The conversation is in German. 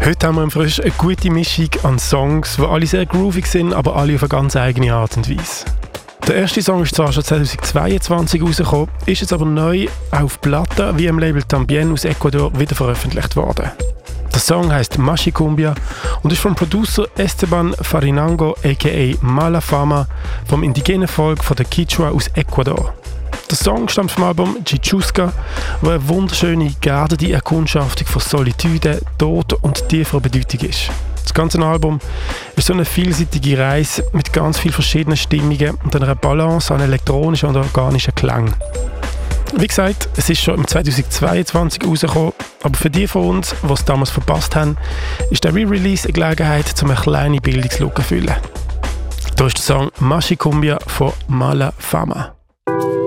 Heute haben wir im Frisch eine gute Mischung an Songs, die alle sehr groovig sind, aber alle auf eine ganz eigene Art und Weise. Der erste Song ist zwar schon 2022 rausgekommen, ist jetzt aber neu auf Platte wie im Label Tambien aus Ecuador wieder veröffentlicht worden. Der Song heisst Machicumbia und ist vom Producer Esteban Farinango aka Mala Fama vom indigenen Volk von der Quichua aus Ecuador. Der Song stammt vom Album Chichusca, wo eine wunderschöne, geerdete Erkundschaftung von Solitude, Tod und tieferer Bedeutung ist. Das ganze Album ist so eine vielseitige Reise mit ganz vielen verschiedenen Stimmungen und einer Balance an elektronischen und organischen Klängen. Wie gesagt, es ist schon im 2022 rausgekommen, aber für die von uns, die es damals verpasst haben, ist der Re-Release eine Gelegenheit, um eine kleine Bildungslücke zu füllen. Hier ist der Song Machicumbia von Mala Fama.